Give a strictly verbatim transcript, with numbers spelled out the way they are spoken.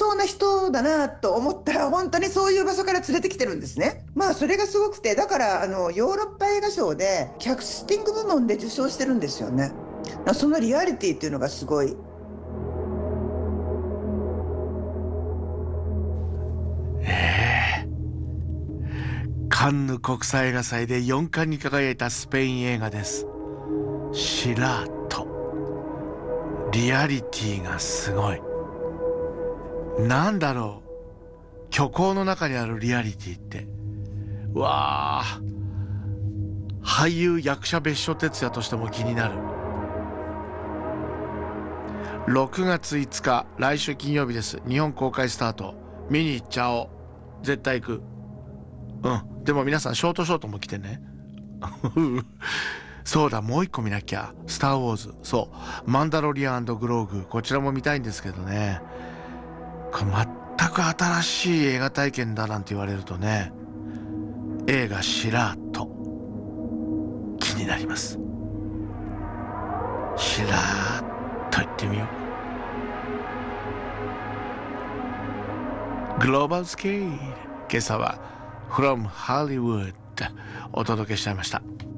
そうな人だなと思ったら、本当にそういう場所から連れてきてるんですね。まあそれがすごくて、だからあのヨーロッパ映画賞でキャスティング部門で受賞してるんですよね。そのリアリティっていうのがすごい。 ええカンヌ国際映画祭でよんかんに輝いたスペイン映画です。シラート。リアリティがすごい。なんだろう、虚構の中にあるリアリティって。わあ、俳優役者別所哲也としても気になる。ろくがついつか、来週金曜日です。日本公開スタート。見に行っちゃおう。絶対行く。うん、でも皆さんショートショートも来てね。そうだ、もう一個見なきゃ。スターウォーズ。そう、マンダロリアン&グローグ。こちらも見たいんですけどね。これ全く新しい映画体験だなんて言われるとね、映画シラート気になります。シラート行ってみよう。グローバルスケール、今朝は From Hollywood お届けしちゃいました。